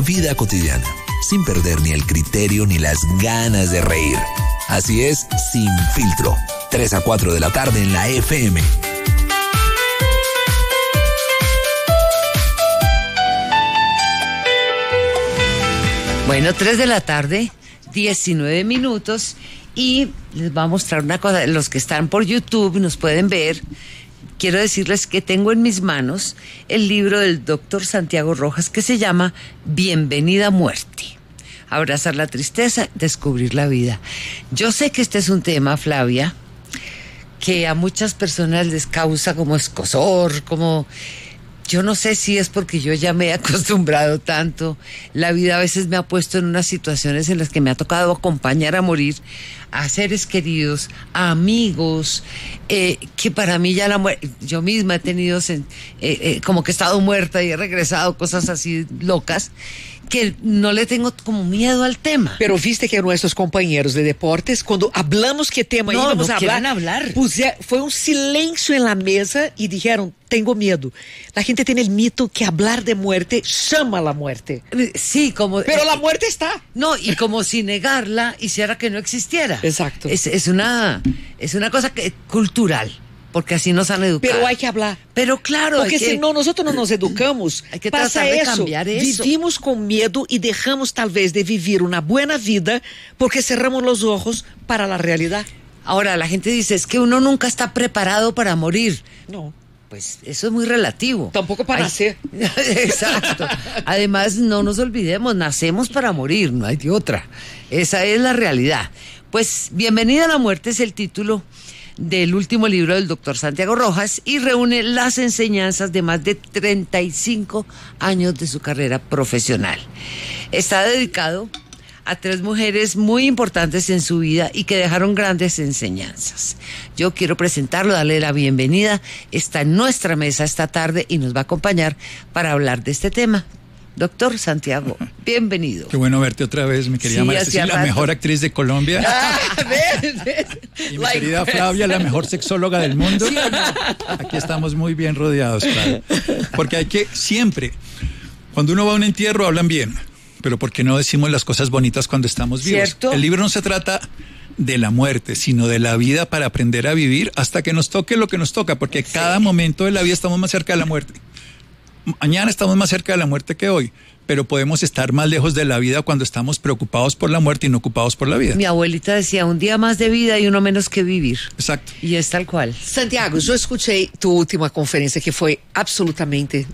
Vida cotidiana, sin perder ni el criterio ni las ganas de reír. Así es, Sin Filtro, 3 a 4 de la tarde en la FM. Bueno, 3 de la tarde, 19 minutos, y les voy a mostrar una cosa. Los que están por YouTube nos pueden ver. Quiero decirles que tengo en mis manos el libro del doctor Santiago Rojas que se llama Bienvenida Muerte. Abrazar la tristeza, descubrir la vida. Yo sé que este es un tema, Flavia, que a muchas personas les causa como escozor, como... Yo no sé si es porque yo ya me he acostumbrado tanto. La vida a veces me ha puesto en unas situaciones en las que me ha tocado acompañar a morir a seres queridos, a amigos, que para mí ya la muerte, yo misma he tenido como que he estado muerta y he regresado, cosas así locas, que no le tengo como miedo al tema. Pero viste que nuestros compañeros de deportes, cuando hablamos qué tema íbamos a hablar, fue un silencio en la mesa y dijeron, tengo miedo. La gente tiene el mito que hablar de muerte llama a la muerte. Sí, como... Pero la muerte está. No, y como si negarla hiciera que no existiera. Exacto. Es una cosa cultural, porque así nos han educado. Pero hay que hablar. Pero claro, porque si no, nosotros no nos educamos. Hay que pasa tratar de eso. Cambiar eso. Vivimos con miedo y dejamos tal vez de vivir una buena vida porque cerramos los ojos para la realidad. Ahora, la gente dice, es que uno nunca está preparado para morir. No. Pues eso es muy relativo. Tampoco para nacer. Exacto. Además, no nos olvidemos, nacemos para morir, no hay de otra. Esa es la realidad. Pues, Bienvenida a la Muerte es el título del último libro del doctor Santiago Rojas y reúne las enseñanzas de más de 35 años de su carrera profesional. Está dedicado a 3 mujeres muy importantes en su vida y que dejaron grandes enseñanzas. Yo quiero presentarlo, darle la bienvenida. Está en nuestra mesa esta tarde y nos va a acompañar para hablar de este tema. Doctor Santiago, bienvenido. Qué bueno verte otra vez, mi querida María, la mejor actriz de Colombia. ¿Ves? Y mi querida Flavia, la mejor sexóloga del mundo. ¿Sí o no? Aquí estamos muy bien rodeados, claro. Porque hay que siempre, cuando uno va a un entierro, hablan bien. Pero ¿por qué no decimos las cosas bonitas cuando estamos vivos? ¿Cierto? El libro no se trata de la muerte, sino de la vida para aprender a vivir hasta que nos toque lo que nos toca, porque cada momento de la vida estamos más cerca de la muerte. Mañana estamos más cerca de la muerte que hoy, pero podemos estar más lejos de la vida cuando estamos preocupados por la muerte y no ocupados por la vida. Mi abuelita decía, un día más de vida y uno menos que vivir. Exacto. Y es tal cual. Santiago, yo escuché tu última conferencia que fue absolutamente